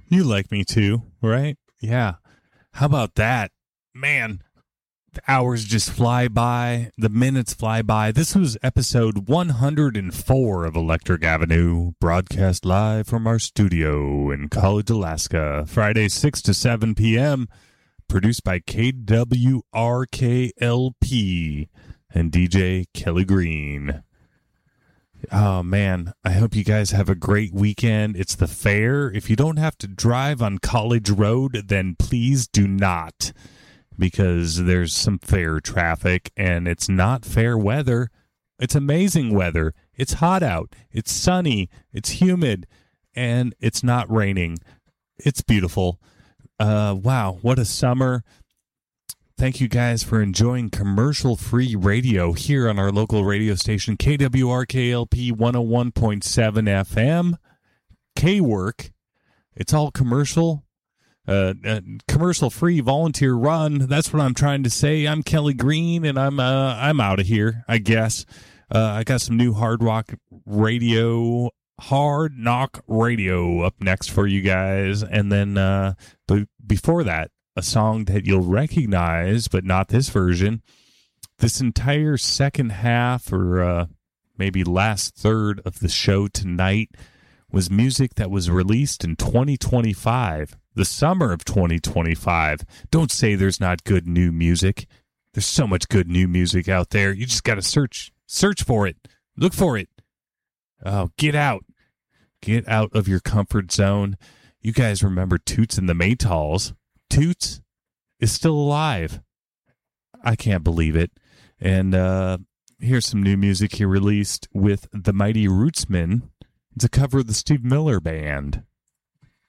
You like me too, right? Yeah. How about that? Man, the hours just fly by, the minutes fly by. This was episode 104 of Electric Avenue, broadcast live from our studio in College, Alaska, Friday 6 to 7 p.m., produced by KWRKLP and DJ Kelly Green. Oh, man, I hope you guys have a great weekend. It's the fair. If you don't have to drive on College Road, then please do not, because there's some fair traffic, and it's not fair weather. It's amazing weather. It's hot out. It's sunny. It's humid, and it's not raining. It's beautiful. Wow, what a summer. Thank you guys for enjoying commercial-free radio here on our local radio station, KWRKLP 101.7 FM. K-Work. It's all commercial. Commercial-free, volunteer-run. That's what I'm trying to say. I'm Kelly Green, and I'm out of here, I guess. I got some new Hard Knock Radio up next for you guys. And then but before that, a song that you'll recognize, but not this version. This entire second half, or maybe last third of the show tonight, was music that was released in 2025, the summer of 2025. Don't say there's not good new music. There's so much good new music out there. You just got to search for it. Look for it. Oh, get out. Get out of your comfort zone. You guys remember Toots and the Maytals. Toots is still alive. I can't believe it. And here's some new music he released with the Mighty Rootsmen. It's a cover of the Steve Miller Band.